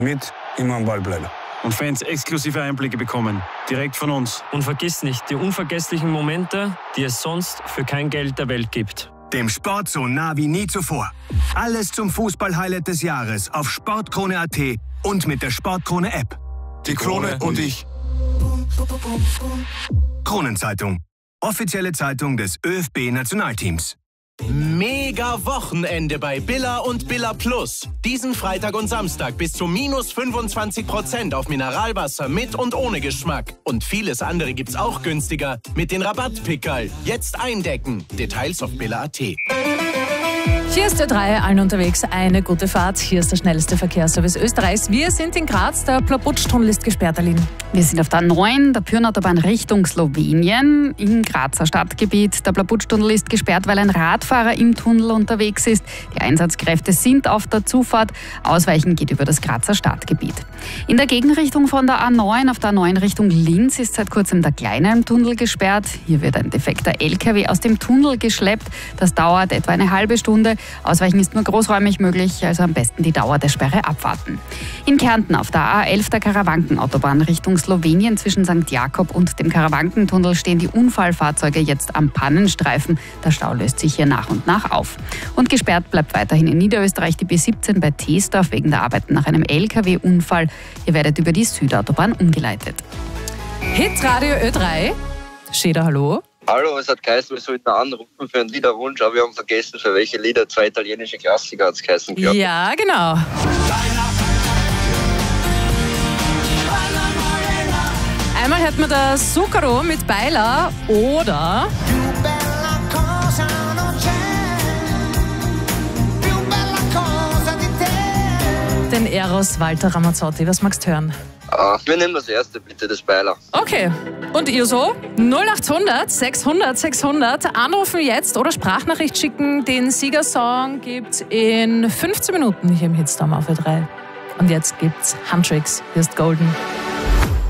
mit immer am Ball bleiben. Und Fans exklusive Einblicke bekommen, direkt von uns. Und vergiss nicht, die unvergesslichen Momente, die es sonst für kein Geld der Welt gibt. Dem Sport so nah wie nie zuvor. Alles zum Fußball-Highlight des Jahres auf Sportkrone.at und mit der Sportkrone-App. Die Krone und ich. Kronenzeitung. Offizielle Zeitung des ÖFB-Nationalteams. Mega Wochenende bei Billa und Billa Plus. Diesen Freitag und Samstag bis zu minus 25% auf Mineralwasser mit und ohne Geschmack. Und vieles andere gibt's auch günstiger mit den Rabattpickerl. Jetzt eindecken. Details auf billa.at. Hier ist Ö3, allen unterwegs, eine gute Fahrt. Hier ist der schnellste Verkehrsservice Österreichs. Wir sind in Graz, der Plaputsch-Tunnel ist gesperrt, Aline. Wir sind auf der A9, der Pyrnautobahn Richtung Slowenien im Grazer Stadtgebiet. Der Plaputsch-Tunnel ist gesperrt, weil ein Radfahrer im Tunnel unterwegs ist. Die Einsatzkräfte sind auf der Zufahrt. Ausweichen geht über das Grazer Stadtgebiet. In der Gegenrichtung von der A9 auf der A9 Richtung Linz ist seit kurzem der Kleinheim-Tunnel gesperrt. Hier wird ein defekter LKW aus dem Tunnel geschleppt. Das dauert etwa eine halbe Stunde. Ausweichen ist nur großräumig möglich, also am besten die Dauer der Sperre abwarten. In Kärnten auf der A11 der Karawankenautobahn Richtung Slowenien zwischen St. Jakob und dem Karawankentunnel stehen die Unfallfahrzeuge jetzt am Pannenstreifen. Der Stau löst sich hier nach und nach auf. Und gesperrt bleibt weiterhin in Niederösterreich die B17 bei Teesdorf wegen der Arbeiten nach einem LKW-Unfall. Ihr werdet über die Südautobahn umgeleitet. Hitradio Ö3. Schäder, hallo. Hallo, es hat geheißen, wir sollten anrufen für einen Liederwunsch, aber wir haben vergessen, für welche Lieder. 2 italienische Klassiker hat es geheißen. Ja, genau. Einmal hört man das Zucchero mit Baila oder den Eros Walter Ramazzotti. Was magst du hören? Wir nehmen das erste, bitte, das Baila. Okay. Und ihr so? 0800 600 600. Anrufen jetzt oder Sprachnachricht schicken. Den Siegersong gibt's in 15 Minuten hier im Hitstorm auf Ö3. Und jetzt gibt's Handtricks. Hier ist Golden.